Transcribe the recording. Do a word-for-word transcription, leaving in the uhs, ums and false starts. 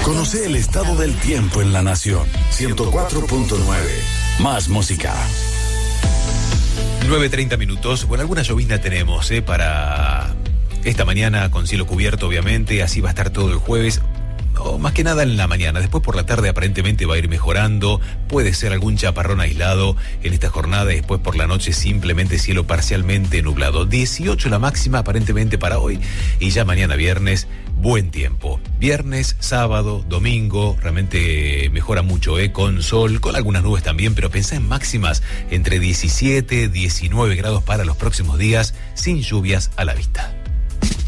Conoce el estado del tiempo en la nación. ciento cuatro punto nueve. Más música. nueve treinta minutos. Bueno, alguna llovizna tenemos, ¿eh? Para esta mañana con cielo cubierto, obviamente. Así va a estar todo el jueves. O más que nada en la mañana. Después por la tarde aparentemente va a ir mejorando. Puede ser algún chaparrón aislado en esta jornada. Y después por la noche simplemente cielo parcialmente nublado. dieciocho la máxima aparentemente para hoy. Y ya mañana viernes, buen tiempo. Viernes, sábado, domingo, realmente mejora mucho, ¿eh? Con sol, con algunas nubes también. Pero pensá en máximas entre diecisiete, diecinueve grados para los próximos días, sin lluvias a la vista.